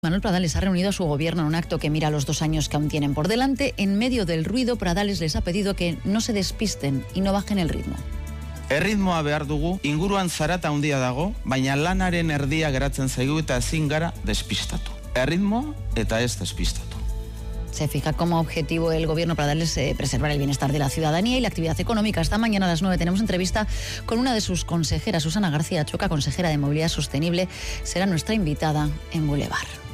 Manuel Pradales ha reunido a su gobierno en un acto que mira los 2 años que aún tienen por delante. En medio del ruido, Pradales les ha pedido que no se despisten y no bajen el ritmo. Erritmoa behar dugu, inguruan zarata handia dago, baina lanaren erdia geratzen zaigu eta ezin gara despistatu. Erritmo eta ez despistatu. Se fija como objetivo el gobierno Pradales preservar el bienestar de la ciudadanía y la actividad económica. Esta mañana a las 9 tenemos entrevista con una de sus consejeras, Susana García Choca, consejera de Movilidad Sostenible. Será nuestra invitada en Boulevard.